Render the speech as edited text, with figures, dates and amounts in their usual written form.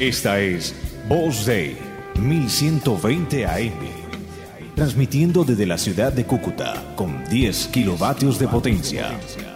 Esta es Voz Day 1120 AM, transmitiendo desde la ciudad de Cúcuta con 10 kilovatios de potencia.